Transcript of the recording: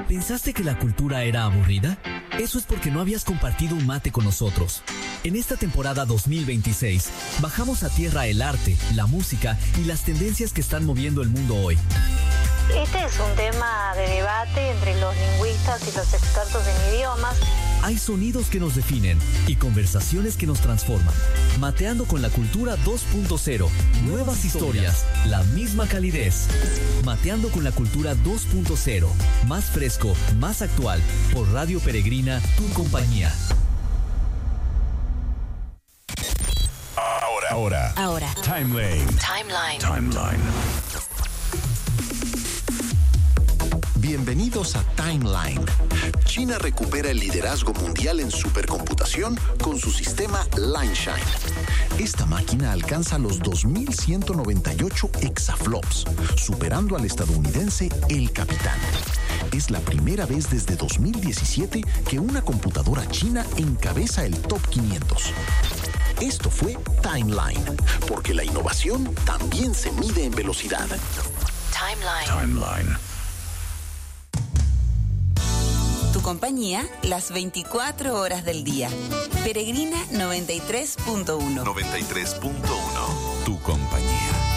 ¿Pensaste que la cultura era aburrida? Eso es porque no habías compartido un mate con nosotros. En esta temporada 2026, bajamos a tierra el arte, la música y las tendencias que están moviendo el mundo hoy. Este es un tema de debate entre los lingüistas y los expertos en idiomas. Hay sonidos que nos definen y conversaciones que nos transforman. Mateando con la cultura 2.0. Nuevas historias, la misma calidez. Mateando con la cultura 2.0. Más fresco, más actual. Por Radio Peregrina, tu compañía. Ahora. Timeline. Bienvenidos a Timeline. China recupera el liderazgo mundial en supercomputación con su sistema Lineshine. Esta máquina alcanza los 2.198 exaflops, superando al estadounidense El Capitán. Es la primera vez desde 2017 que una computadora china encabeza el top 500. Esto fue Timeline, porque la innovación también se mide en velocidad. Timeline. Tu compañía, las 24 horas del día. Peregrina 93.1. 93.1. Tu compañía.